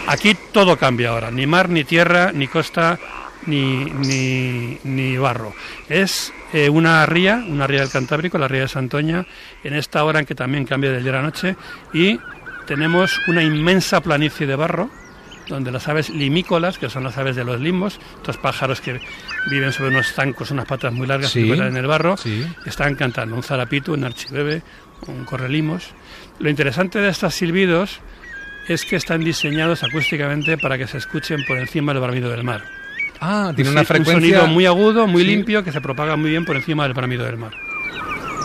Aquí todo cambia ahora, ni mar, ni tierra, ni costa, ni barro. Es una ría del Cantábrico, la ría de Santoña, en esta hora en que también cambia del día a la noche, y tenemos una inmensa planicie de barro, donde las aves limícolas, que son las aves de los limos, estos pájaros que viven sobre unos zancos, unas patas muy largas que vuelan en el barro, están cantando un zarapito, un archibebe, un correlimos. Lo interesante de estos silbidos es que están diseñados acústicamente para que se escuchen por encima del bramido del mar. Tiene una frecuencia... Un sonido muy agudo, muy limpio, que se propaga muy bien por encima del bramido del mar.